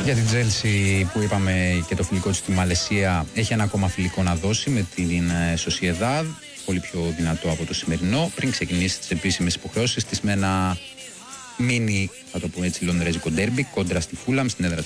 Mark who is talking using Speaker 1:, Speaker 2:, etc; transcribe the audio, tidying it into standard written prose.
Speaker 1: Για την Chelsea που είπαμε και το φιλικό της στη Μαλαισία, έχει ένα ακόμα φιλικό να δώσει με την Sociedad, πολύ πιο δυνατό από το σημερινό, πριν ξεκινήσει τις επίσημες υποχρεώσεις της με ένα μίνι, θα το πούμε έτσι, λονδρέζικο ντέρμπι κόντρα στη Φούλαμ στην έδρα της